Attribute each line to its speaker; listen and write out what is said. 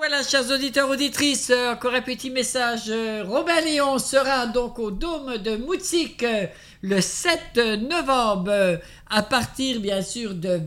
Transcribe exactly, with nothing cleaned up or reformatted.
Speaker 1: Voilà, chers auditeurs, auditrices, euh, encore un petit message. Euh, Robin Léon sera donc au Dôme de Moutzik euh, le sept novembre, euh, à partir bien sûr de